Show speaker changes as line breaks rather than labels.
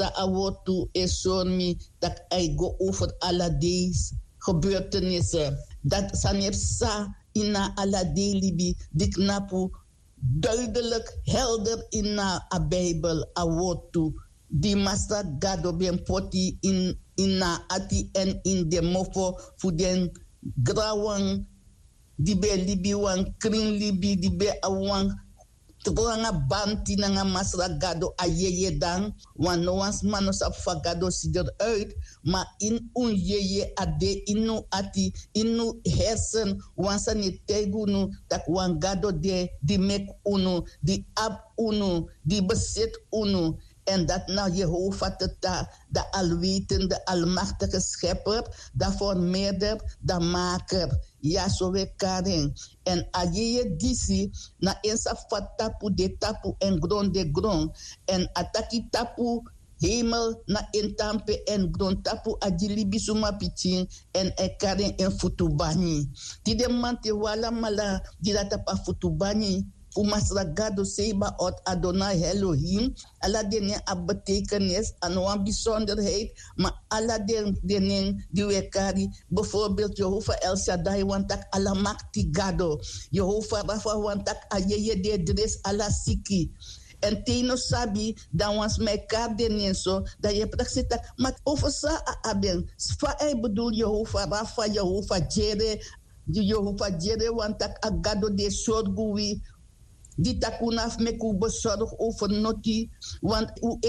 sa awotu esormi dat hij go over alle deze gebeurtenissen. Dat sanepsa ina alle libi diknapu duidelijk helder ina a Bijbel awotu. Die masta gado ben poti ina ati en in de mofo fu den grawang di be libi wan kring libi di be awang Tukuranga banti nanga masra gado ayeye dan, wan no wans manos ap fagado sider uit, maar in un yeye ade inu ati, inu hersen, wansa ni tegunu, tak wan gado de, di mek unu, di ab unu, di besit unu. En dat nou Jehovah Tata, de alwetende, almachtige schepper, de vermeerder, de maker. Ja, zo we karing. En aje disi, na ensa fat tapu de tapu en grond de grond. En ataki tapu hemel na entampe en grond tapu ajilibi suma piching en karing en futubani. Tide mante wala mala dirata pa futubani. Umasragado seba ot Adonai Elohim. Alla denen a betekenis en een bijzonderheid. Maar alla denen die we kari. Bijvoorbeeld Jehovah El Shaddai wantak alla makti gado. Jehovah Rafa wantak ayeye de dres alla siki. En teno sabi dan was mij kaart denen zo. Dat je praktisch tak. Maar over sa aben. Sfa bedoel Jehovah Rafa, Jehovah Jere. Jehovah Jere wantak agado de sorgui. Die takunaf me ku bezorg over noti, want u